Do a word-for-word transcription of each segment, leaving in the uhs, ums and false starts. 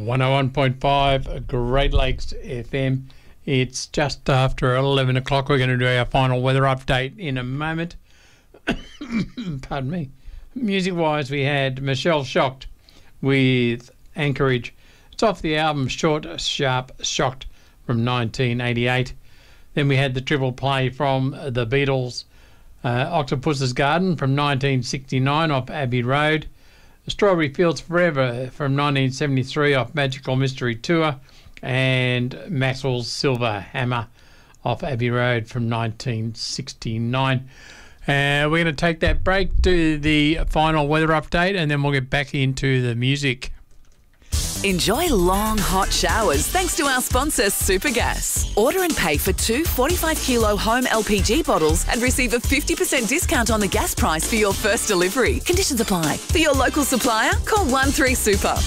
one oh one point five Great Lakes F M. It's just after eleven o'clock. We're going to do our final weather update in a moment. Pardon me. Music-wise, we had Michelle Shocked with Anchorage. It's off the album Short, Sharp, Shocked from nineteen eighty-eight. Then we had the triple play from the Beatles, uh, Octopus's Garden from nineteen sixty-nine off Abbey Road. Strawberry Fields Forever from nineteen seventy-three off Magical Mystery Tour. And Maxwell's Silver Hammer off Abbey Road from nineteen sixty-nine. Uh, we're going to take that break, do the final weather update, and then we'll get back into the music. Enjoy long, hot showers thanks to our sponsor, Supergas. Order and pay for two forty-five kilo home L P G bottles and receive a fifty percent discount on the gas price for your first delivery. Conditions apply. For your local supplier, call one three super.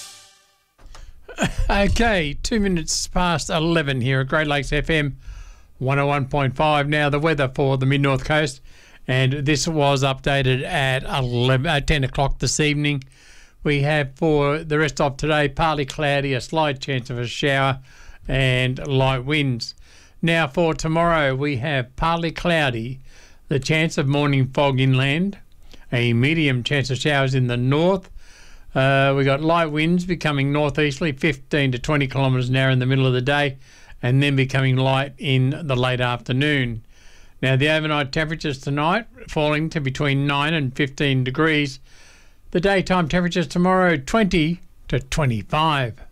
Okay, two minutes past eleven here at Great Lakes F M one oh one point five. Now the weather for the Mid-North Coast, and this was updated at eleven, uh, ten o'clock this evening. We have for the rest of today partly cloudy, a slight chance of a shower and light winds. Now for tomorrow we have partly cloudy, the chance of morning fog inland, a medium chance of showers in the north. Uh, we got light winds becoming northeasterly, fifteen to twenty kilometres an hour in the middle of the day, and then becoming light in the late afternoon. Now the overnight temperatures tonight falling to between nine and fifteen degrees. The daytime temperatures tomorrow twenty to twenty-five.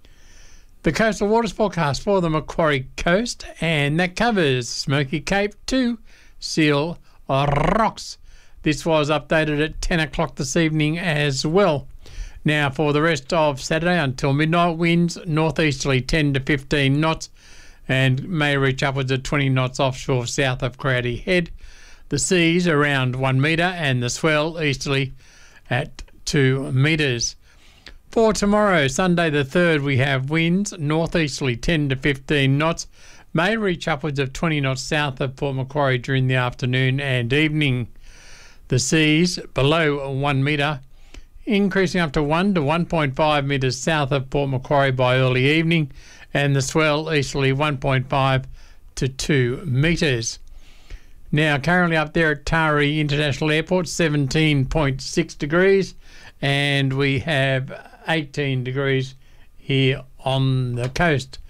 The coastal waters forecast for the Macquarie Coast, and that covers Smoky Cape to Seal Rocks. This was updated at ten o'clock this evening as well. Now for the rest of Saturday until midnight, winds northeasterly ten to fifteen knots and may reach upwards of twenty knots offshore south of Crowdy Head. The seas around one metre and the swell easterly at two metres. For tomorrow, Sunday the third, we have winds northeasterly ten to fifteen knots, may reach upwards of twenty knots south of Port Macquarie during the afternoon and evening. The seas below one metre, increasing up to one to one point five metres south of Port Macquarie by early evening, and the swell easterly one point five to two metres. Now, currently up there at Taree International Airport, seventeen point six degrees, and we have eighteen degrees here on the coast.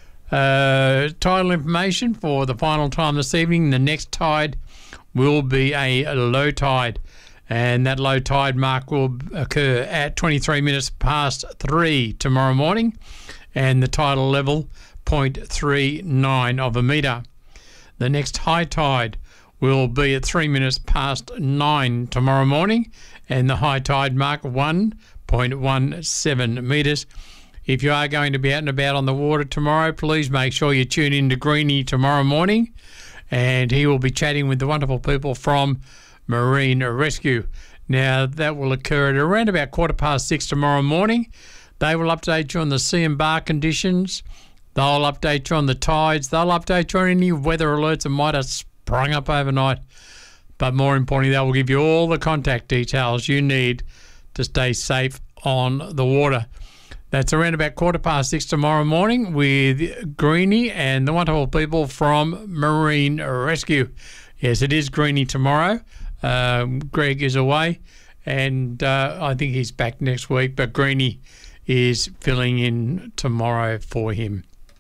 Uh, tidal information for the final time this evening. The next tide will be a low tide, and that low tide mark will occur at twenty-three minutes past three tomorrow morning, and the tidal level zero point three nine of a metre. The next high tide will be at three minutes past nine tomorrow morning, and the high tide mark one point one seven metres. If you are going to be out and about on the water tomorrow, please make sure you tune in to Greenie tomorrow morning, and he will be chatting with the wonderful people from Marine Rescue. Now, that will occur at around about quarter past six tomorrow morning. They will update you on the sea and bar conditions. They'll update you on the tides. They'll update you on any weather alerts that might have sprung up overnight. But more importantly, they will give you all the contact details you need to stay safe on the water. That's around about quarter past six tomorrow morning with Greenie and the wonderful people from Marine Rescue. Yes, it is Greenie tomorrow. Um, Greg is away, and uh, I think he's back next week, but Greenie is filling in tomorrow for him.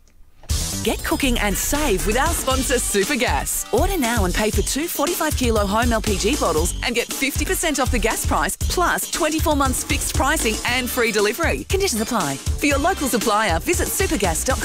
Get cooking and save with our sponsor, Supergas. Order now and pay for two forty-five kilo home L P G bottles and get fifty percent off the gas price, plus twenty-four months fixed pricing and free delivery. Conditions apply. For your local supplier, visit supergas dot com.